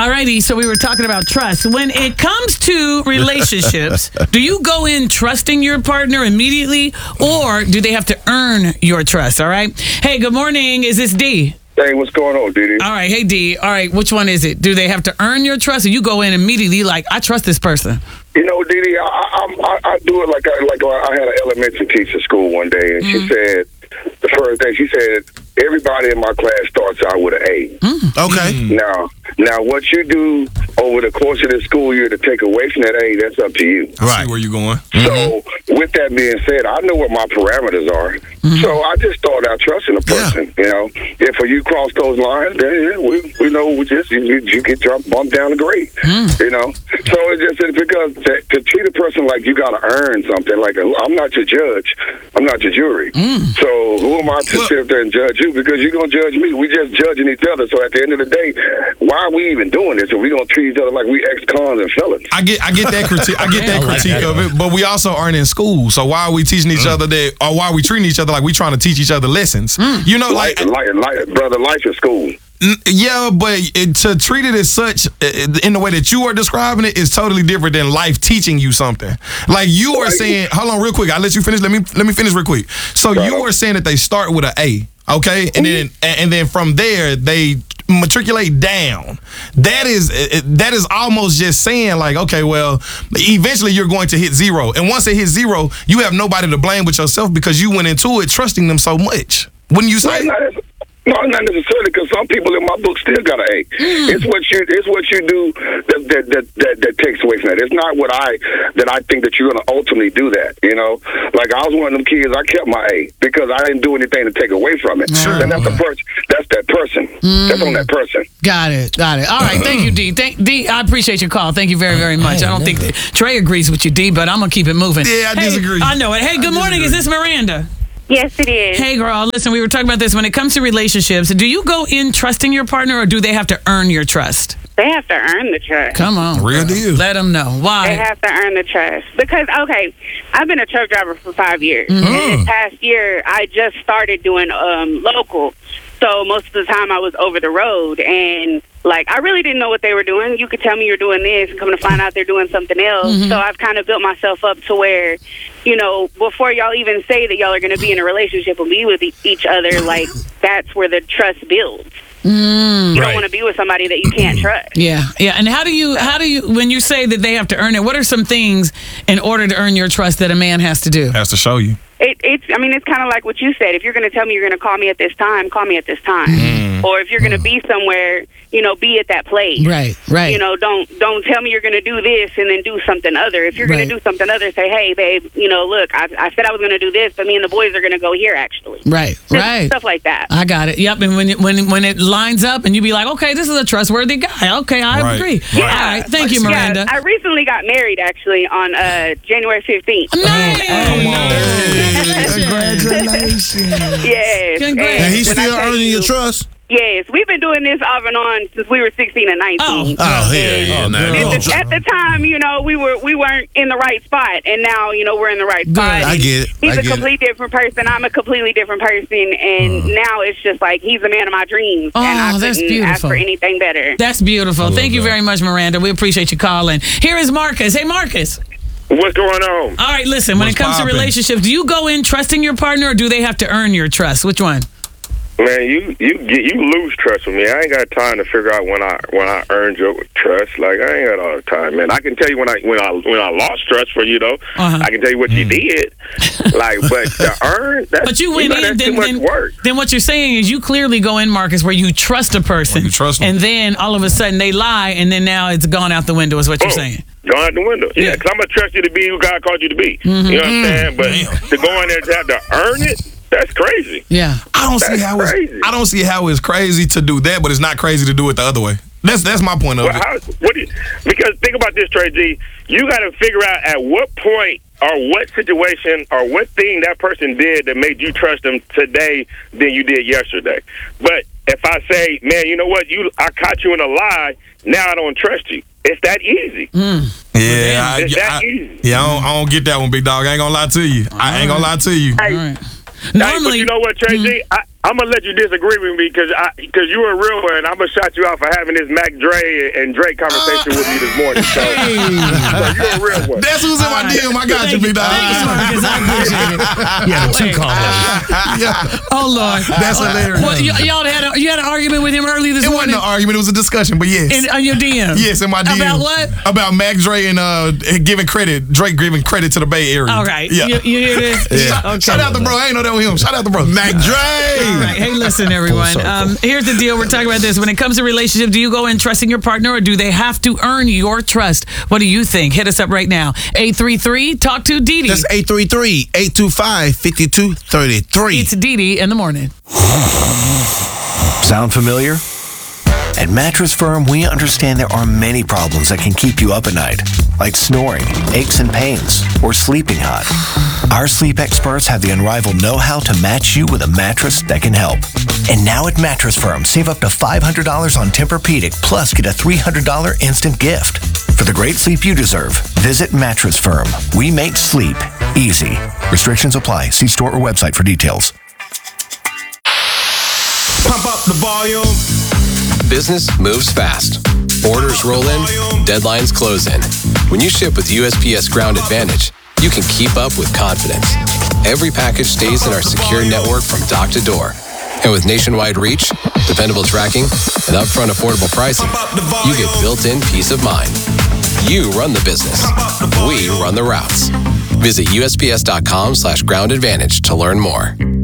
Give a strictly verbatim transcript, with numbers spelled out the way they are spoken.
All righty, so we were talking about trust. When it comes to relationships, do you go in trusting your partner immediately, or do they have to earn your trust? All right. Hey, good morning. Is this D? Hey, what's going on, Didi? All right. Hey, D. All right. Which one is it? Do they have to earn your trust, or you go in immediately like, I trust this person? You know, Didi, I, I, I, I do it like I, like I had an elementary teacher at school one day, and mm-hmm. she said, the first thing she said, everybody in my class starts out with an A. Mm. Okay. Mm. Now, now, what you do over the course of the school year to take away from that A, that's up to you. I right. see where you're going. So, mm-hmm. with that being said, I know what my parameters are. Mm-hmm. So, I just start out trusting a person. Yeah. You know, if you cross those lines, then yeah, we, we know we just you, you get jumped, bumped down the grade. Mm. You know, so it's just it's because to, to treat a person like you got to earn something. Like I'm not your judge, I'm not your jury. Mm. So, who am I to well, sit there and judge you? Because you're gonna judge me. We just judging each other. So, at the end of the day, why are we even doing this? If we gonna treat each other like we ex-cons and felons? I get, I get that critique. I get that I like critique that. of it. But we also aren't in school. So why are we teaching each mm. other that, or why are we treating each other like we trying to teach each other lessons? Mm. You know, like, like, like, like, brother, life is school. Yeah, but it, to treat it as such in the way that you are describing it is totally different than life teaching you something. Like you are saying, hold on real quick, I'll let you finish. Let me let me finish real quick. So right. you are saying that they start with an A, okay? And then and then from there they matriculate down. That is that is almost just saying like, okay, well, eventually you're going to hit zero. And once it hits zero, you have nobody to blame but yourself because you went into it trusting them so much. Wouldn't you say? No, not necessarily, because some people in my book still got an A. Mm. It's what you, it's what you do that that, that that that takes away from that. It's not what I that I think that you're going to ultimately do that. You know, like I was one of them kids. I kept my A because I didn't do anything to take away from it. Sure. And that's the person. That's that person. Mm. That's on that person. Got it. Got it. All right. Thank you, D. Thank D. I appreciate your call. Thank you very very much. I, I don't think that Trey agrees with you, D. But I'm gonna keep it moving. Yeah, I hey, disagree. I know it. Hey, good I morning. Disagree. Is this Miranda? Yes, it is. Hey, girl, listen, we were talking about this. When it comes to relationships, do you go in trusting your partner, or do they have to earn your trust? They have to earn the trust. Come on. Real deal. Let them know. Why? They have to earn the trust. Because, okay, I've been a truck driver for five years. Mm-hmm. And this past year, I just started doing um, local. So most of the time I was over the road, and like I really didn't know what they were doing. You could tell me you're doing this and come to find out they're doing something else. Mm-hmm. So I've kind of built myself up to where, you know, before y'all even say that y'all are going to be in a relationship and be with e- each other, like that's where the trust builds. Mm, you right. don't want to be with somebody that you can't trust. Yeah, yeah. And how do you, how do you, when you say that they have to earn it, what are some things in order to earn your trust that a man has to do? Has to show you. It, it's. I mean, it's kind of like what you said. If you're going to tell me you're going to call me at this time, call me at this time. Mm. Or if you're going to be somewhere, you know, be at that place. Right, right. You know, don't don't tell me you're going to do this and then do something other. If you're Right. going to do something other, say, hey, babe, you know, look, I, I said I was going to do this, but me and the boys are going to go here, actually. Right, Just right. Stuff like that. I got it. Yep. And when it, when when it lines up, and you be like, okay, this is a trustworthy guy. Okay, I Right. agree. Yeah. All right. Thank you, Miranda. Yeah, I recently got married, actually, on uh, January fifteenth. Nice. Come on. Hey. Congratulations. Yes. Congrats. And he's when I still tell earning you- your trust? Yes, we've been doing this off and on since we were sixteen and nineteen. Oh, Oh, yeah, yeah. Now, girl. At the, at the time, you know, we were we weren't in the right spot, and now, you know, we're in the right spot. I get it. He's I a get completely different person. I'm a completely different person, and Uh. now it's just like he's the man of my dreams, Oh, and I that's couldn't ask beautiful. for anything better. That's beautiful. Thank you that. very much, Miranda. We appreciate you calling. Here is Marcus. Hey, Marcus. What's going on? All right, listen, when What's it comes poppin'? to relationships, do you go in trusting your partner, or do they have to earn your trust? Which one? Man, you you get you lose trust with me. I ain't got time to figure out when I when I earned your trust. Like I ain't got all the time, man. I can tell you when I when I when I lost trust for you, though. Uh-huh. I can tell you what you did. Like, but to earn, that's, But you went know, in, that's then, too much then, work. then what you're saying is you clearly go in, Marcus, where you trust a person. When you trust them. And then all of a sudden they lie, and then now it's gone out the window, is what you're Oh. saying. Go out the window. Yeah. Yeah, because I'm going to trust you to be who God called you to be. Mm-hmm. You know what I'm saying? But to go in there to have to earn it, that's crazy. Yeah. I don't see That's how it's crazy. I don't see how it's crazy to do that, but it's not crazy to do it the other way. That's that's my point of Well, it. how, what do you, because think about this, Trey G. You got to figure out at what point or what situation or what thing that person did that made you trust them today than you did yesterday. But if I say, man, you know what, you I caught you in a lie, now I don't trust you. It's that easy. Mm. Yeah, I, It's that I, easy. yeah, I don't, I don't get that one, big dog. I ain't gonna lie to you. I ain't gonna lie to you. Hey, All right. Hey, but Normally, you know what, Trey G? I, I'm gonna let you disagree with me because I because you were a real one. I'm gonna shout you out for having this Mac Dre and Drake conversation uh, with me this morning. So, hey. so you're a real one. That's who's in my D M. I got you, big dog. Thank you, Marcus. I appreciate it. Yeah, the two combos. Yeah. Oh Lord, that's hilarious. Well, y- y'all had a, you had an argument with him early this it morning. It wasn't an argument. It was a discussion. But yes, in on your D M. Yes, in my D M. About what? About Mac Dre and uh, giving credit, Drake giving credit to the Bay Area. All right. Yeah. You, you hear this? Yeah. Okay. Shout out to bro. I ain't know that was him. Shout out to bro. Mac Dre. All right. Hey, listen, everyone. Um, here's the deal. We're talking about this. When it comes to relationship, do you go in trusting your partner, or do they have to earn your trust? What do you think? Hit us up right now. eight three three talk to Didi. That's eight three three, eight two five, five two three three. It's Didi in the morning. Sound familiar? At Mattress Firm, we understand there are many problems that can keep you up at night, like snoring, aches and pains, or sleeping hot. Our sleep experts have the unrivaled know-how to match you with a mattress that can help. And now at Mattress Firm, save up to five hundred dollars on Tempur-Pedic, plus get a three hundred dollars instant gift. For the great sleep you deserve, visit Mattress Firm. We make sleep easy. Restrictions apply. See store or website for details. Pump up the volume. Business moves fast. Orders roll in, deadlines close in. When you ship with U S P S Ground Advantage, you can keep up with confidence. Every package stays in our secure network from dock to door. And with nationwide reach, dependable tracking, and upfront affordable pricing, you get built-in peace of mind. You run the business. We run the routes. Visit U S P S dot com slash ground advantage to learn more.